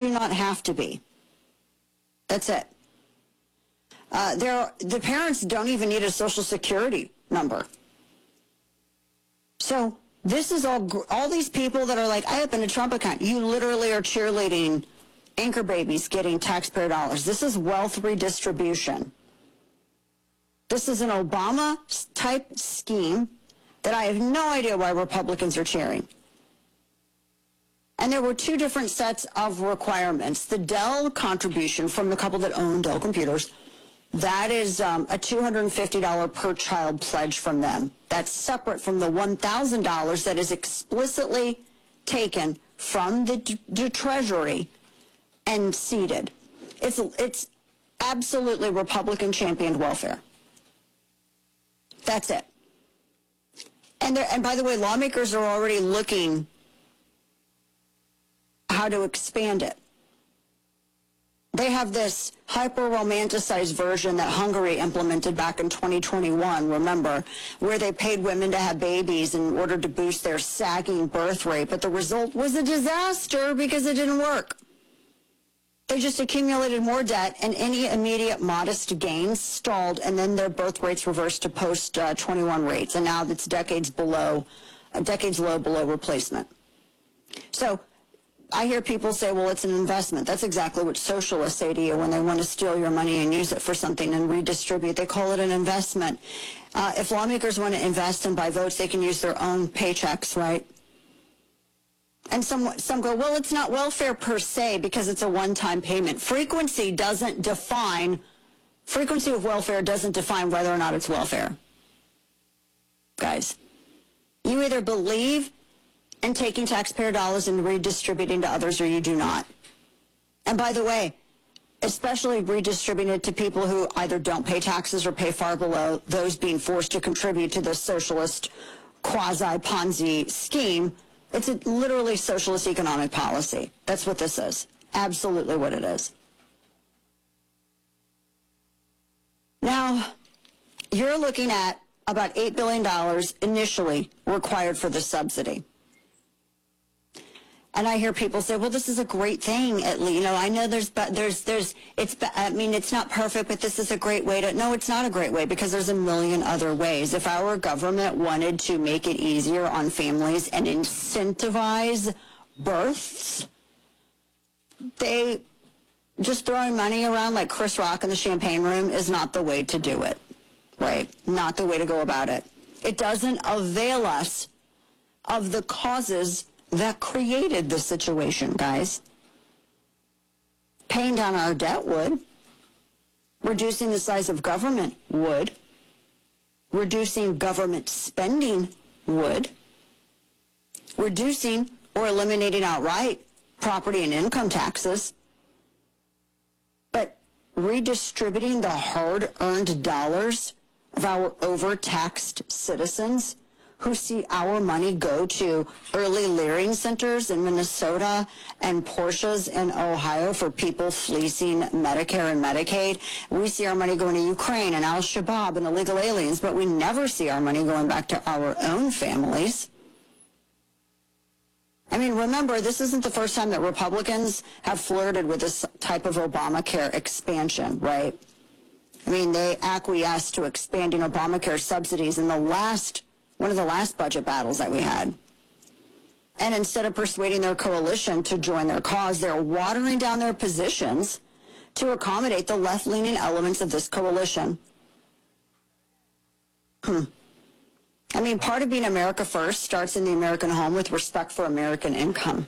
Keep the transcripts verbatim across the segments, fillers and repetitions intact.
do not have to be. That's it. Uh, there, the parents don't even need a Social Security number. So this is all, all these people that are like, I opened a Trump account. You literally are cheerleading anchor babies getting taxpayer dollars. This is wealth redistribution. This is an Obama-type scheme that I have no idea why Republicans are cheering. And there were two different sets of requirements. The Dell contribution from the couple that own Dell computers, that is um, a two hundred fifty dollars per child pledge from them. That's separate from the one thousand dollars that is explicitly taken from the, the Treasury and seeded. It's, it's absolutely Republican championed welfare. That's it. And, there, and by the way, lawmakers are already looking how to expand it. They have this hyper-romanticized version that Hungary implemented back in twenty twenty-one, remember, where they paid women to have babies in order to boost their sagging birth rate, but the result was a disaster because it didn't work. They just accumulated more debt, and any immediate modest gains stalled, and then their birth rates reversed to post twenty-one rates, and now it's decades below, a decades low below replacement. So I hear people say, well, it's an investment. That's exactly what socialists say to you when they want to steal your money and use it for something and redistribute. They call it an investment. Uh, if lawmakers want to invest and buy votes, they can use their own paychecks, right? And some, some go, well, it's not welfare per se because it's a one-time payment. Frequency doesn't define, frequency of welfare doesn't define whether or not it's welfare. Guys, you either believe in taking taxpayer dollars and redistributing to others, or you do not. And by the way, especially redistributing it to people who either don't pay taxes or pay far below, those being forced to contribute to the socialist quasi-Ponzi scheme. It's a literally socialist economic policy. That's what this is. Absolutely what it is. Now, you're looking at about eight billion dollars initially required for the subsidy. And I hear people say, well, this is a great thing. At least, you know, I know there's, but there's, there's, it's, I mean, it's not perfect, but this is a great way to, no, it's not a great way because there's a million other ways. If our government wanted to make it easier on families and incentivize births, they, just throwing money around like Chris Rock in the champagne room is not the way to do it, right? Not the way to go about it. It doesn't avail us of the causes that created the situation, guys. Paying down our debt would. Reducing the size of government would. Reducing government spending would. Reducing or eliminating outright property and income taxes. But redistributing the hard-earned dollars of our overtaxed citizens who see our money go to early learning centers in Minnesota and Porsches in Ohio for people fleecing Medicare and Medicaid. We see our money going to Ukraine and Al-Shabaab and illegal aliens, but we never see our money going back to our own families. I mean, remember, this isn't the first time that Republicans have flirted with this type of Obamacare expansion, right? I mean, they acquiesced to expanding Obamacare subsidies in the last one of the last budget battles that we had. And instead of persuading their coalition to join their cause, they're watering down their positions to accommodate the left-leaning elements of this coalition. Hmm. I mean, part of being America first starts in the American home with respect for American income.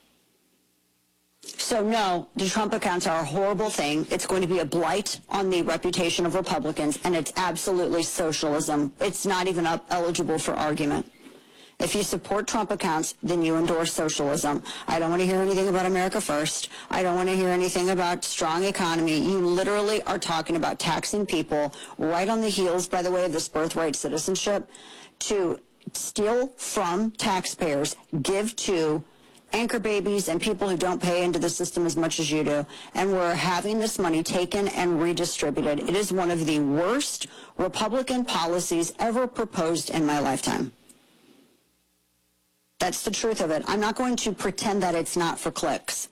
So no, the Trump accounts are a horrible thing. It's going to be a blight on the reputation of Republicans, and it's absolutely socialism. It's not even up eligible for argument. If you support Trump accounts, then you endorse socialism. I don't want to hear anything about America first. I don't want to hear anything about strong economy. You literally are talking about taxing people right on the heels, by the way, of this birthright citizenship, to steal from taxpayers, give to anchor babies and people who don't pay into the system as much as you do, and we're having this money taken and redistributed. It is one of the worst Republican policies ever proposed in my lifetime. That's the truth of it. I'm not going to pretend that it's not for clicks.